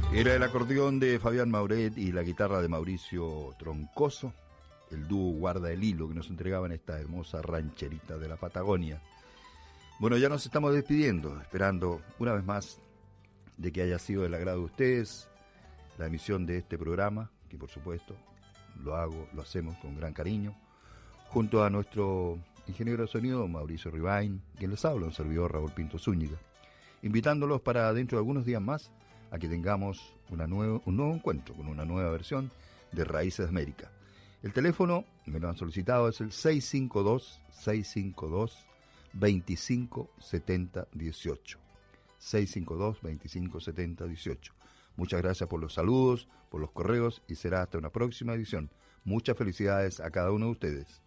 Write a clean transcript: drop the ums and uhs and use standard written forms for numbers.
Era el acordeón de Fabián Mauret y la guitarra de Mauricio Troncoso, el dúo Guarda el Hilo, que nos entregaban esta hermosa rancherita de la Patagonia. Bueno, ya nos estamos despidiendo, esperando una vez más de que haya sido del agrado de ustedes la emisión de este programa, que por supuesto lo hacemos con gran cariño, junto a nuestro ingeniero de sonido, Mauricio Rivain, quien les habla, un servidor, Raúl Pinto Zúñiga, invitándolos para dentro de algunos días más a que tengamos un nuevo encuentro con una nueva versión de Raíces de América. El teléfono, me lo han solicitado, es el 652-2570-18. 652-2570-18. Muchas gracias por los saludos, por los correos y será hasta una próxima edición. Muchas felicidades a cada uno de ustedes.